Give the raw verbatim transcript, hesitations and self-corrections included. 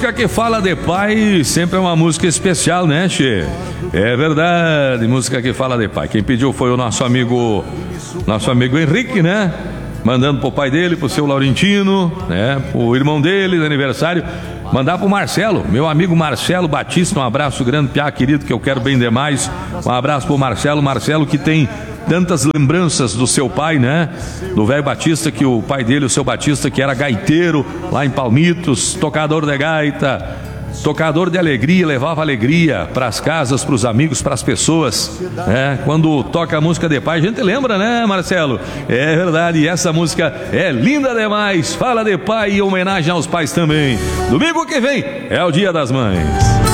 Música que fala de pai sempre é uma música especial, né, Che? É verdade, música que fala de pai. Quem pediu foi o nosso amigo, nosso amigo Henrique, né? Mandando pro pai dele, pro seu Laurentino, né? O irmão dele, de aniversário. Mandar pro Marcelo, meu amigo Marcelo Batista, um abraço grande, piá querido, que eu quero bem demais. Um abraço pro Marcelo, Marcelo que tem tantas lembranças do seu pai, né? Do velho Batista, que o pai dele, o seu Batista, que era gaiteiro lá em Palmitos, tocador de gaita, tocador de alegria, levava alegria para as casas, para os amigos, para as pessoas, né? Quando toca a música de pai, a gente lembra, né, Marcelo? É verdade, e essa música é linda demais, fala de pai e homenagem aos pais também. Domingo que vem é o Dia das Mães.